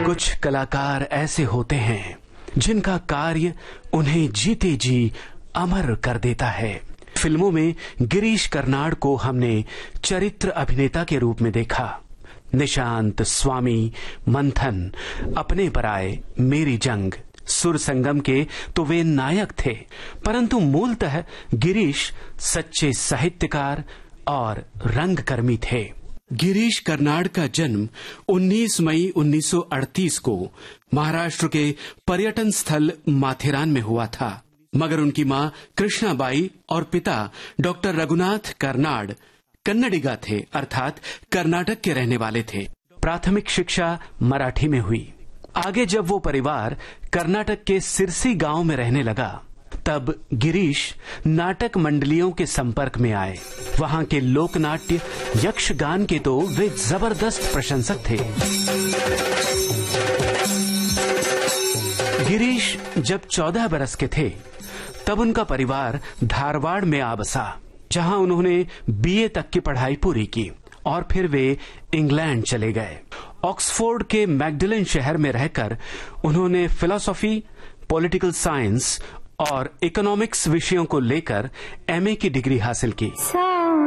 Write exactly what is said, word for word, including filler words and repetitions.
कुछ कलाकार ऐसे होते हैं जिनका कार्य उन्हें जीते जी अमर कर देता है। फिल्मों में गिरीश कर्नाड को हमने चरित्र अभिनेता के रूप में देखा। निशांत, स्वामी, मंथन, अपने पराए, मेरी जंग, सुर संगम के तो वे नायक थे, परंतु मूलतः गिरीश सच्चे साहित्यकार और रंगकर्मी थे। गिरीश कर्नाड का जन्म उन्नीस मई उन्नीस सौ अड़तीस को महाराष्ट्र के पर्यटन स्थल माथेरान में हुआ था, मगर उनकी मां कृष्णाबाई और पिता डॉक्टर रघुनाथ कर्नाड कन्नडिगा थे, अर्थात कर्नाटक के रहने वाले थे। प्राथमिक शिक्षा मराठी में हुई। आगे जब वो परिवार कर्नाटक के सिरसी गांव में रहने लगा, तब गिरीश नाटक मंडलियों के संपर्क में आए। वहां के लोकनाट्य यक्षगान के तो वे जबरदस्त प्रशंसक थे। गिरीश जब चौदह बरस के थे, तब उनका परिवार धारवाड़ में आ बसा, जहां उन्होंने बीए तक की पढ़ाई पूरी की और फिर वे इंग्लैंड चले गए। ऑक्सफोर्ड के मैगडलन शहर में रहकर उन्होंने फिलॉसफी, पॉलिटिकल साइंस और इकोनॉमिक्स विषयों को लेकर एमए की डिग्री हासिल की।